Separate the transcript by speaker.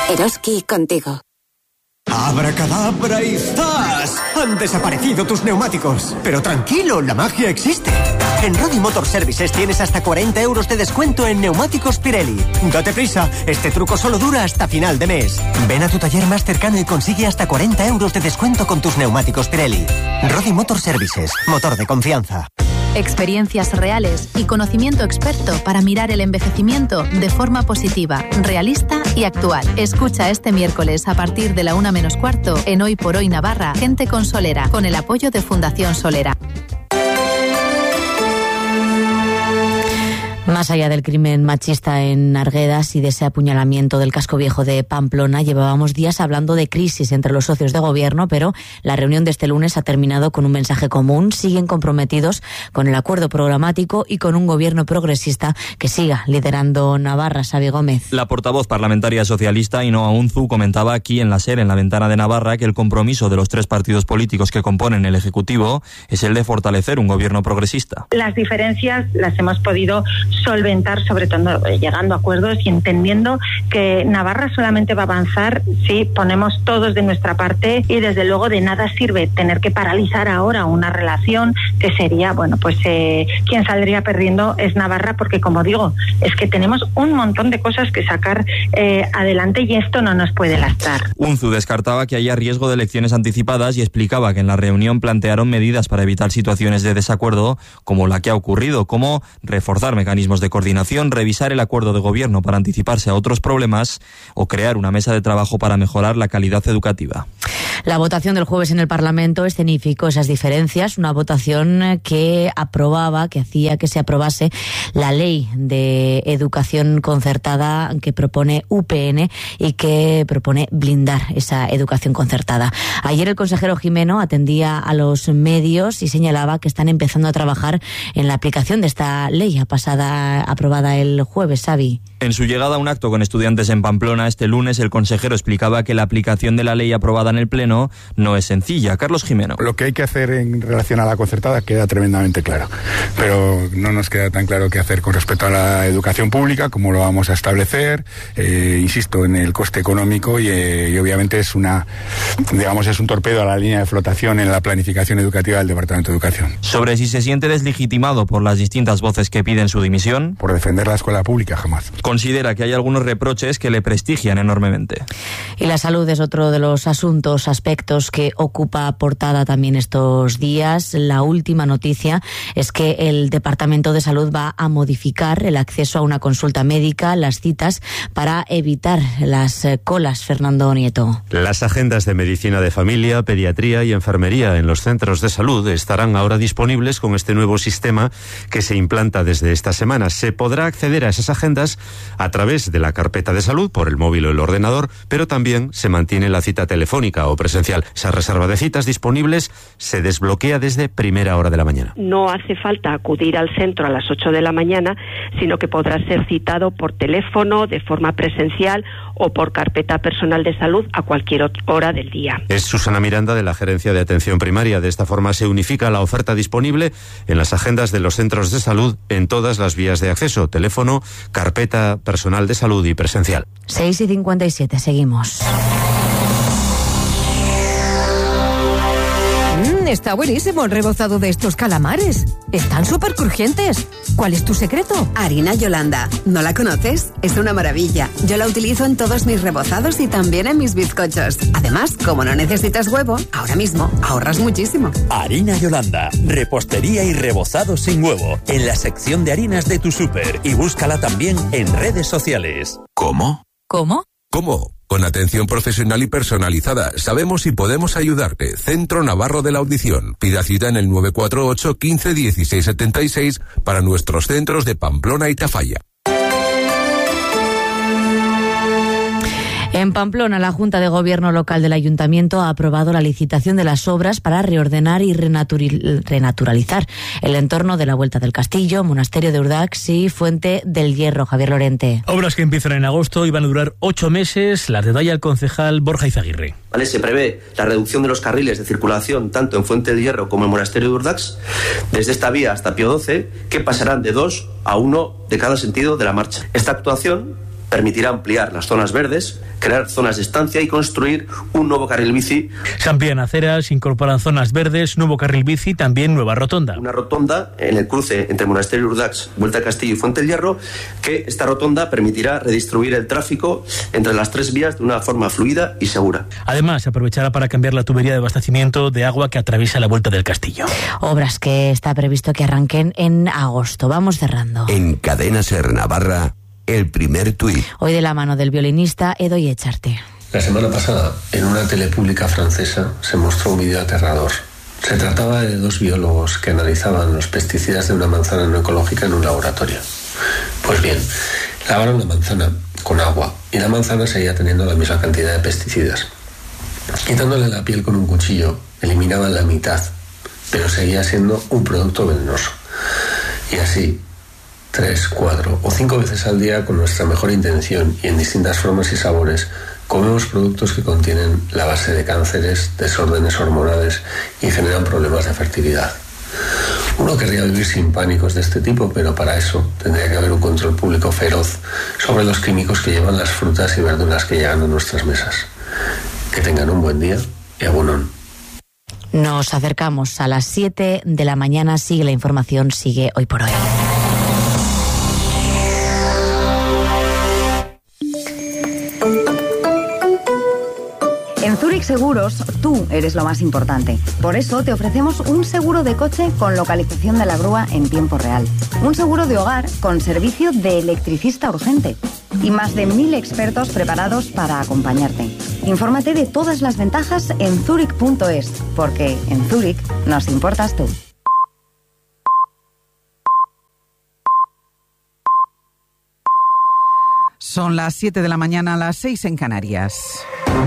Speaker 1: Eroski contigo.
Speaker 2: ¡Abracadabra y zas! Han desaparecido tus neumáticos. Pero tranquilo, la magia existe. En Rodi Motor Services tienes hasta 40 euros de descuento en neumáticos Pirelli. Date prisa, este truco solo dura hasta final de mes. Ven a tu taller más cercano y consigue hasta 40 euros de descuento con tus neumáticos Pirelli. Rodi Motor Services, motor de confianza.
Speaker 3: Experiencias reales y conocimiento experto para mirar el envejecimiento de forma positiva, realista y actual. Escucha este miércoles a partir de la 1:45 en Hoy por Hoy Navarra, Gente con Solera, con el apoyo de Fundación Solera.
Speaker 4: Más allá del crimen machista en Arguedas y de ese apuñalamiento del casco viejo de Pamplona, llevábamos días hablando de crisis entre los socios de gobierno, pero la reunión de este lunes ha terminado con un mensaje común. Siguen comprometidos con el acuerdo programático y con un gobierno progresista que siga liderando Navarra. Xavi Gómez.
Speaker 5: La portavoz parlamentaria socialista, Ainhoa Unzu, comentaba aquí en la SER, en la Ventana de Navarra, que el compromiso de los tres partidos políticos que componen el Ejecutivo es el de fortalecer un gobierno progresista.
Speaker 6: Las diferencias las hemos podido solventar, sobre todo llegando a acuerdos y entendiendo que Navarra solamente va a avanzar si ponemos todos de nuestra parte, y desde luego de nada sirve tener que paralizar ahora una relación que sería, quien saldría perdiendo es Navarra, porque como digo, es que tenemos un montón de cosas que sacar adelante y esto no nos puede lastrar.
Speaker 5: Unzu descartaba que haya riesgo de elecciones anticipadas y explicaba que en la reunión plantearon medidas para evitar situaciones de desacuerdo como la que ha ocurrido, como reforzar mecanismos de coordinación, revisar el acuerdo de gobierno para anticiparse a otros problemas o crear una mesa de trabajo para mejorar la calidad educativa.
Speaker 4: La votación del jueves en el Parlamento escenificó esas diferencias, una votación que hacía que se aprobase la ley de educación concertada que propone UPN y que propone blindar esa educación concertada. Ayer el consejero Gimeno atendía a los medios y señalaba que están empezando a trabajar en la aplicación de esta ley aprobada el jueves. Xavi.
Speaker 5: En su llegada a un acto con estudiantes en Pamplona este lunes, el consejero explicaba que la aplicación de la ley aprobada en el Pleno no es sencilla. Carlos Gimeno.
Speaker 7: Lo que hay que hacer en relación a la concertada queda tremendamente claro, pero no nos queda tan claro qué hacer con respecto a la educación pública, cómo lo vamos a establecer, insisto, en el coste económico y obviamente es un torpedo a la línea de flotación en la planificación educativa del Departamento de Educación.
Speaker 5: Sobre si se siente deslegitimado por las distintas voces que piden su dimisión.
Speaker 7: Por defender la escuela pública, jamás.
Speaker 5: Considera que hay algunos reproches que le prestigian enormemente.
Speaker 4: Y la salud es otro de los aspectos que ocupa portada también estos días. La última noticia es que el Departamento de Salud va a modificar el acceso a una consulta médica, las citas, para evitar las colas. Fernando Nieto.
Speaker 8: Las agendas de medicina de familia, pediatría y enfermería en los centros de salud estarán ahora disponibles con este nuevo sistema que se implanta desde esta semana. Se podrá acceder a esas agendas a través de la carpeta de salud por el móvil o el ordenador, pero también se mantiene la cita telefónica o presencial. Esa reserva de citas disponibles se desbloquea desde primera hora de la mañana.
Speaker 9: No hace falta acudir al centro a las 8 de la mañana, sino que podrá ser citado por teléfono, de forma presencial o por carpeta personal de salud a cualquier hora del día.
Speaker 8: Es Susana Miranda, de la Gerencia de Atención Primaria. De esta forma se unifica la oferta disponible en las agendas de los centros de salud en todas las vías de acceso: teléfono, carpeta personal de salud y presencial.
Speaker 4: 6:57, seguimos.
Speaker 10: Está buenísimo el rebozado de estos calamares. Están súper crujientes. ¿Cuál es tu secreto?
Speaker 11: Harina Yolanda. ¿No la conoces? Es una maravilla. Yo la utilizo en todos mis rebozados y también en mis bizcochos. Además, como no necesitas huevo, ahora mismo ahorras muchísimo.
Speaker 12: Harina Yolanda. Repostería y rebozado sin huevo. En la sección de harinas de tu súper. Y búscala también en redes sociales.
Speaker 13: ¿Cómo?
Speaker 4: ¿Cómo?
Speaker 13: ¿Cómo? Con atención profesional y personalizada, sabemos si podemos ayudarte. Centro Navarro de la Audición. Pida cita en el 948 15 16 76 para nuestros centros de Pamplona y Tafalla.
Speaker 4: En Pamplona, la Junta de Gobierno local del Ayuntamiento ha aprobado la licitación de las obras para reordenar y renaturalizar el entorno de la Vuelta del Castillo, Monasterio de Urdax y Fuente del Hierro. Javier Lorente.
Speaker 14: Obras que empiezan en agosto y van a durar 8 meses. Las detalla el concejal Borja Izaguirre.
Speaker 15: Se prevé la reducción de los carriles de circulación tanto en Fuente del Hierro como en Monasterio de Urdax, desde esta vía hasta Pío XII, que pasarán de 2 a 1 de cada sentido de la marcha. Esta actuación Permitirá ampliar las zonas verdes, crear zonas de estancia y construir un nuevo carril bici.
Speaker 14: Se amplían aceras, incorporan zonas verdes, nuevo carril bici, también nueva rotonda.
Speaker 15: Una rotonda en el cruce entre Monasterio de Urdax, Vuelta a Castillo y Fuente del Hierro, que esta rotonda permitirá redistribuir el tráfico entre las 3 vías de una forma fluida y segura.
Speaker 14: Además, se aprovechará para cambiar la tubería de abastecimiento de agua que atraviesa la Vuelta del Castillo.
Speaker 4: Obras que está previsto que arranquen en agosto. Vamos cerrando.
Speaker 1: En Cadena Ser Navarra, el primer tuit.
Speaker 4: Hoy de la mano del violinista Edoy Echarte.
Speaker 16: La semana pasada, en una tele pública francesa, se mostró un vídeo aterrador. Se trataba de 2 biólogos que analizaban los pesticidas de una manzana no ecológica en un laboratorio. Pues bien, lavaron la manzana con agua y la manzana seguía teniendo la misma cantidad de pesticidas. Quitándole la piel con un cuchillo, eliminaban la mitad, pero seguía siendo un producto venenoso. Y así, 3, 4 o 5 veces al día, con nuestra mejor intención y en distintas formas y sabores, comemos productos que contienen la base de cánceres, desórdenes hormonales y generan problemas de fertilidad. Uno querría vivir sin pánicos de este tipo, pero para eso tendría que haber un control público feroz sobre los químicos que llevan las frutas y verduras que llegan a nuestras mesas. Que tengan un buen día y agunón.
Speaker 4: Nos acercamos a las 7 de la mañana. Sigue la información, sigue Hoy por Hoy.
Speaker 17: En Zurich Seguros, tú eres lo más importante. Por eso te ofrecemos un seguro de coche con localización de la grúa en tiempo real. Un seguro de hogar con servicio de electricista urgente. Y más de 1000 expertos preparados para acompañarte. Infórmate de todas las ventajas en zurich.es, porque en Zurich nos importas tú.
Speaker 18: Son las 7 de la mañana, las 6 en Canarias.